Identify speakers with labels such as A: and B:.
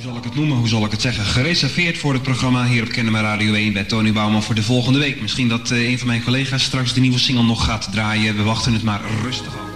A: zal ik het noemen, hoe zal ik het zeggen, gereserveerd voor het programma hier op Kennemer Radio 1 bij Tony Bouwman voor de volgende week. Misschien dat een van mijn collega's straks de nieuwe single nog gaat draaien. We wachten het maar rustig af.